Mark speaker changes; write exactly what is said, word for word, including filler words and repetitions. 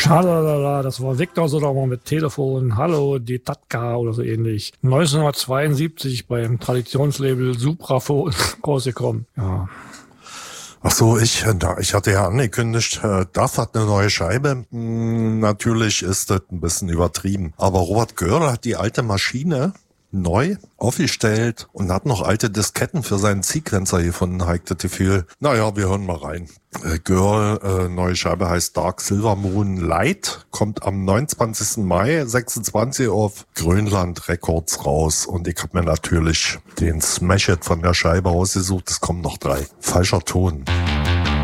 Speaker 1: Schalala, das war Victor Sodermann mit Telefon. Hallo, die Tatka oder so ähnlich. neunzehnhundertzweiundsiebzig beim Traditionslabel Supraphon rausgekommen. Ja.
Speaker 2: Ach so, ich, ich hatte ja angekündigt, das hat eine neue Scheibe. Natürlich ist das ein bisschen übertrieben. Aber Robert Göhrl hat die alte Maschine neu aufgestellt und hat noch alte Disketten für seinen Sequencer gefunden, Heik das Gefühl. Naja, wir hören mal rein. Äh, Girl, äh, neue Scheibe heißt Dark Silver Moon Light, kommt am neunundzwanzigsten Mai sechsundzwanzig auf Grönland Records raus und ich habe mir natürlich den Smash-It von der Scheibe ausgesucht. Es kommen noch drei. Falscher Ton.